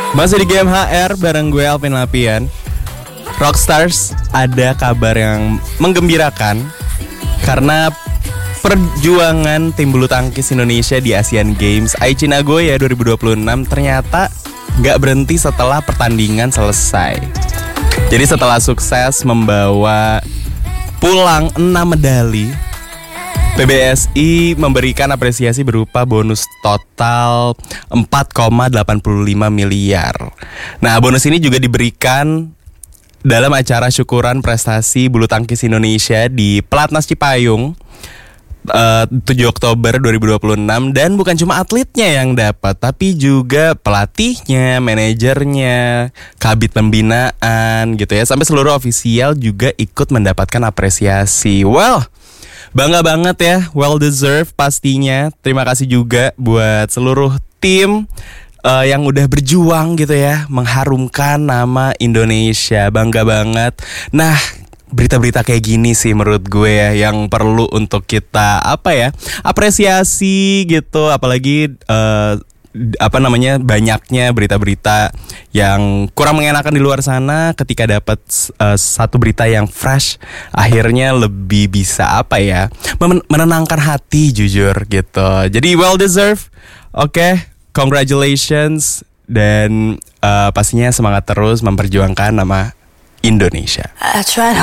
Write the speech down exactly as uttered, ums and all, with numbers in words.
Masih di Game H R bareng gue Alvin Lapian. Rockstars, ada kabar yang menggembirakan karena perjuangan tim bulu tangkis Indonesia di Asian Games Aichi Nagoya dua ribu dua puluh enam ternyata gak berhenti setelah pertandingan selesai. Jadi setelah sukses membawa pulang enam medali, P B S I memberikan apresiasi berupa bonus total empat koma delapan lima miliar. Nah, bonus ini juga diberikan dalam acara syukuran prestasi bulu tangkis Indonesia di Pelatnas Cipayung uh, tujuh Oktober dua ribu dua puluh enam. Dan bukan cuma atletnya yang dapat, tapi juga pelatihnya, manajernya, kabit pembinaan gitu ya, sampai seluruh ofisial juga ikut mendapatkan apresiasi. Well, bangga banget ya, well deserved pastinya. Terima kasih juga buat seluruh tim uh, yang udah berjuang gitu ya, mengharumkan nama Indonesia. Bangga banget. Nah, berita-berita kayak gini sih menurut gue ya yang perlu untuk kita apa ya, apresiasi gitu. Apalagi uh, apa namanya, banyaknya berita-berita yang kurang mengenakan di luar sana. Ketika dapat uh, satu berita yang fresh, akhirnya lebih bisa apa ya, men- menenangkan hati jujur gitu. Jadi well deserved. Oke, okay, congratulations. Dan uh, pastinya semangat terus memperjuangkan nama Indonesia.